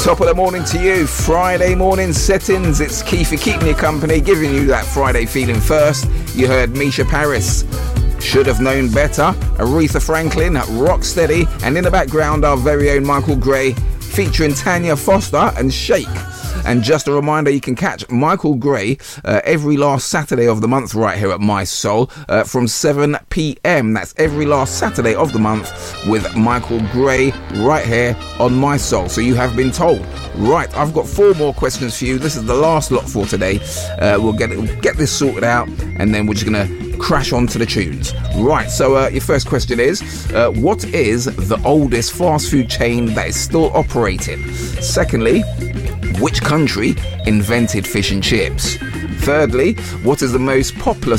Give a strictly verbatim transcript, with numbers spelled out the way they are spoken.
Top of the morning to you. Friday morning settings. It's Keithy keeping you company, giving you that Friday feeling first. You heard Misha Paris, Should Have Known Better. Aretha Franklin, Rock Steady. And in the background, our very own Michael Gray, featuring Tanya Foster and Shake. And just a reminder, you can catch Michael Gray uh, every last Saturday of the month right here at My Soul uh, from seven p.m. That's every last Saturday of the month with Michael Gray right here on My Soul. So you have been told. Right, I've got four more questions for you. This is the last lot for today. Uh, we'll get it, get this sorted out, and then we're just going to crash on to the tunes. Right, so uh, your first question is, uh, what is the oldest fast food chain that is still operating? Secondly, which country invented fish and chips? Thirdly, what is the most popular